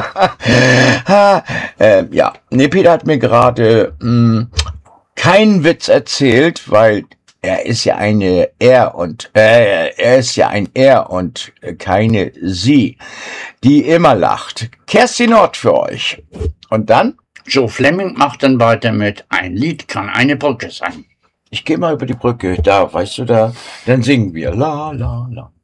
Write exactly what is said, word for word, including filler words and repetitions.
äh, ja, nee, Peter hat mir gerade mh, keinen Witz erzählt, weil er ist ja eine Er und äh, er ist ja ein Er und keine Sie, die immer lacht. Kerstin Nord für euch. Und dann? Joe Fleming macht dann weiter mit Ein Lied kann eine Brücke sein. Ich gehe mal über die Brücke, da, weißt du, da, dann singen wir. La, la, la.